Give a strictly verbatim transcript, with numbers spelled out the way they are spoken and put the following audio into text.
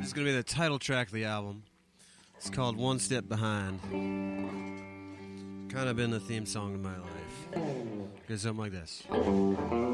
This is going to be the title track of the album. It's called One Step Behind. Kind of been the theme song of my life. It goes something like this.